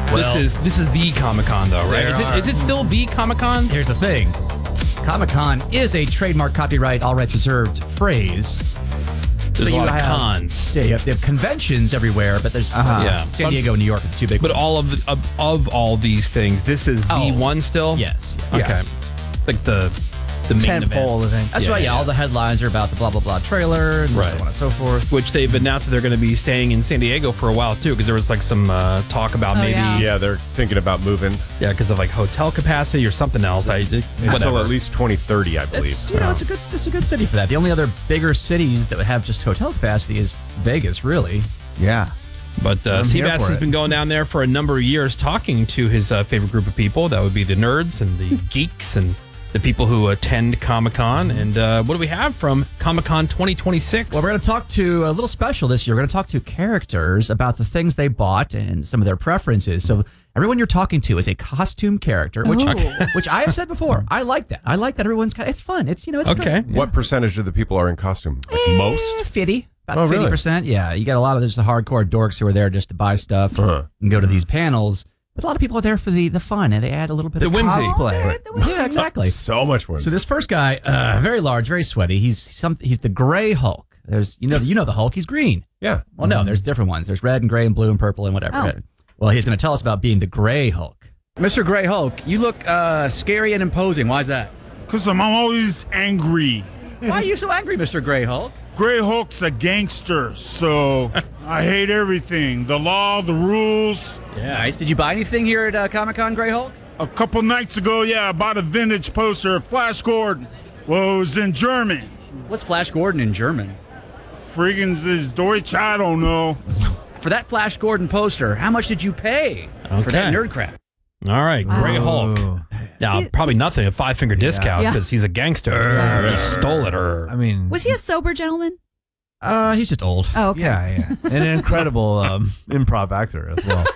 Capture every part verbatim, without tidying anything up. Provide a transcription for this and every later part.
Well, this is this is the Comic-Con, though, right? Is it, is it still the Comic-Con? Here's the thing. Comic-Con is a trademark, copyright, all rights reserved phrase. There's so a lot you of have, cons. Yeah, you have, you have conventions everywhere, but there's Uh-huh. uh, Yeah. San Diego, New York, are the two big But ones. all of, the, of of all these things, this is the Oh. one still? Yes. Okay. Yeah. Like the the main Tentpole event. event. That's Yeah, right, yeah, yeah. all the headlines are about the blah, blah, blah trailer and Right. so on and so forth. Which they've announced that they're going to be staying in San Diego for a while, too, because there was like some uh, talk about Oh, maybe... yeah. Yeah, they're thinking about moving Yeah, because of like hotel capacity or something else. I until whatever. at least twenty thirty, I believe. It's, you know, it's a good, it's a good city for that. The only other bigger cities that would have just hotel capacity is Vegas, really. Yeah. But uh, I'm here Seabass for has it. been going down there for a number of years talking to his uh, favorite group of people. That would be the nerds and the geeks and the people who attend Comic-Con. And uh, what do we have from Comic-Con twenty twenty-six? Well, we're going to talk to a little special this year. We're going to talk to characters about the things they bought and some of their preferences. So everyone you're talking to is a costume character, which Oh. which I have said before. I like that. I like that everyone's kind. It's fun. It's you know. It's Okay. good. What percentage of the people are in costume? Like Eh, most? fifty. About Oh, fifty really? percent. Yeah, you got a lot of just the hardcore dorks who are there just to buy stuff Uh-huh. and go to these panels. But a lot of people are there for the the fun and they add a little bit The of whimsy. Cosplay. Yeah, exactly. So much more. So this first guy, uh, very large, very sweaty. He's some. He's the Gray Hulk. There's you know you know the Hulk. He's green. yeah. Well, no, there's different ones. There's red and gray and blue and purple and whatever. Oh. Well, he's going to tell us about being the Gray Hulk. Mister Gray Hulk, you look uh, scary and imposing. Why is that? Because I'm always angry. Why are you so angry, Mister Gray Hulk? Gray Hulk's a gangster, so I hate everything. The law, the rules. Yeah. Nice. Did you buy anything here at uh, Comic Con, Gray Hulk? A couple nights ago, yeah, I bought a vintage poster of Flash Gordon. Well, it was in German. What's Flash Gordon in German? Friggin' this Deutsch, I don't know. For that Flash Gordon poster, how much did you pay for that Okay. nerd crap? All right, Gray Hulk. Oh. Yeah, probably nothing. A five finger discount Yeah. because he's a gangster. Yeah. Just stole it. Or I mean, Was he a sober gentleman? Uh, he's just old. Oh, okay. yeah, yeah. And an incredible um, improv actor as well.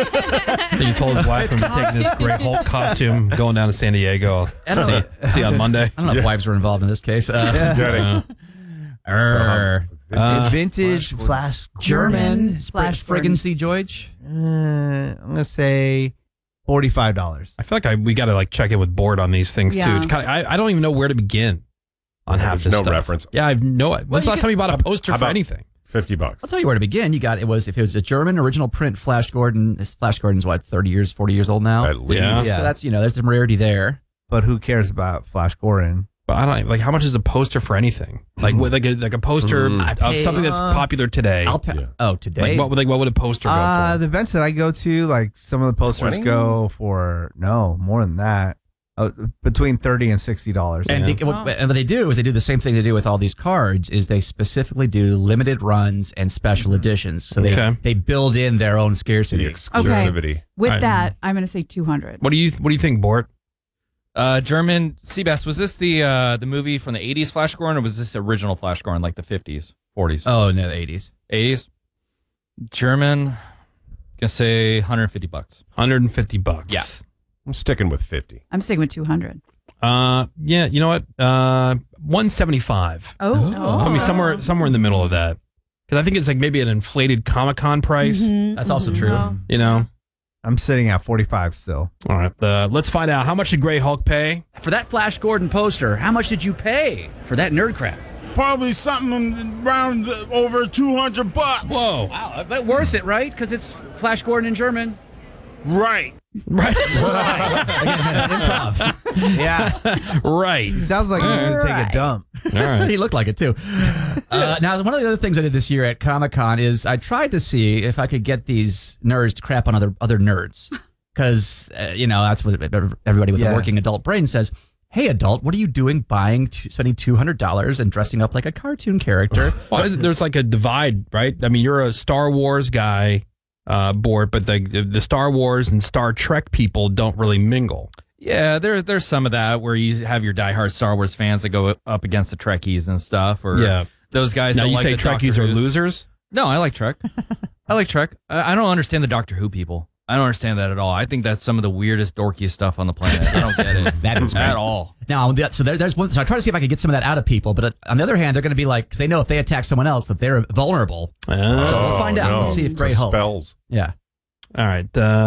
he told his wife I'm taking this Gray Hulk costume, going down to San Diego. I don't See, know. see you on Monday. I don't know if wives were involved in this case. Uh, Getting- err. Uh, Vintage Flash German, Flash friggin' Gordon. see George. Uh, I'm gonna say forty-five dollars. I feel like I, we got to like check in with Board on these things Yeah. too. Kinda- I, I don't even know where to begin on half There's this no stuff. reference. Yeah, I've no. When's you the last get- time you bought a poster How for about- anything? fifty bucks. I'll tell you where to begin. You got it was if it was a German original print Flash Gordon. This Flash Gordon's what thirty years, forty years old now. At least. Yeah. So that's you know there's some rarity there. But who cares about Flash Gordon? But I don't like how much is a poster for anything? Like what, like a like a poster Mm. I of pay- something that's uh, popular today. I'll pa- Yeah. Oh, today. Like what would like what would a poster go Uh, for? the events that I go to, like some of the posters twenty? go for no more than that, uh, between thirty and sixty dollars. And, Yeah. they, what, and what they do is they do the same thing they do with all these cards is they specifically do limited runs and special editions. So they Okay. they build in their own The scarcity. exclusivity. With Right. that, I'm going to say two hundred. What do you what do you think, Bort? Uh, German Seabass, was this the uh, the movie from the eighties Flash Gordon, or was this original Flash Gordon, like the fifties, forties, Oh no, the eighties. eighties? German, gonna say one hundred fifty bucks. one hundred fifty bucks. Yeah. I'm sticking with fifty. I'm sticking with two hundred. Uh, yeah. You know what? Uh, one seventy-five. Oh. Oh. Put me somewhere somewhere in the middle of that because I think it's like maybe an inflated Comic Con price. Mhm, That's also mhm. true. Oh. You know. I'm sitting at forty-five still. All right. Uh, let's find out how much did Gray Hulk pay? For that Flash Gordon poster, how much did you pay for that nerd crap? Probably something around the- over two hundred bucks. Whoa. Wow, but worth it, right? Because it's Flash Gordon in German. Right. Right. Improv. Yeah, right. he sounds like he's gonna take a dump. All right. He looked like it too. Uh, now, one of the other things I did this year at Comic Con is I tried to see if I could get these nerds to crap on other other nerds, because uh, you know that's what everybody with Yeah. a working adult brain says. Hey, adult, what are you doing buying, t- spending two hundred dollars and dressing up like a cartoon character? Well, is it- there's like a divide, right? I mean, you're a Star Wars guy, uh, Board, but the the Star Wars and Star Trek people don't really mingle. Yeah, there's there's some of that where you have your diehard Star Wars fans that go up against the Trekkies and stuff, or Yeah. those guys. Now don't you like say the Doctor Trekkies are Who. losers? No, I like Trek. I like Trek. I, I don't understand the Doctor Who people. I don't understand that at all. I think that's some of the weirdest, dorkiest stuff on the planet. I don't get it That is at right. all. Now, the- so there, there's one. So I try to see if I can get some of that out of people, but uh, on the other hand, they're going to be like, because they know if they attack someone else, that they're vulnerable. Oh, So we'll find out. no. Let's see if Gray It's Hulk. spells. Yeah. All right. Uh,